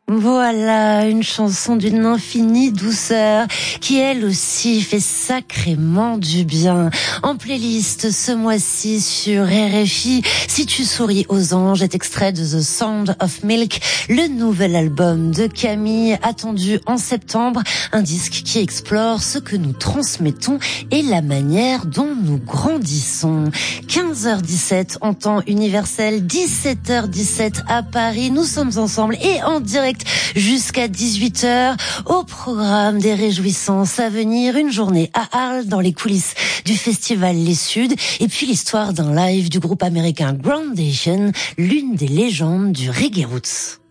Voilà, une chanson d'une infinie douceur qui elle aussi fait sacrément du bien. En playlist ce mois-ci sur RFI, Si tu souris aux anges est extrait de The Sound of Milk, le nouvel album de Camille attendu en septembre, un disque qui explore ce que nous transmettons et la manière dont nous grandissons. 15h17 en temps universel, 17h17 à Paris, nous sommes ensemble et en direct jusqu'à 18h. Au programme des réjouissances à venir, une journée à Arles dans les coulisses du festival Les Suds et puis l'histoire d'un live du groupe américain Groundation, l'une des légendes du reggae roots.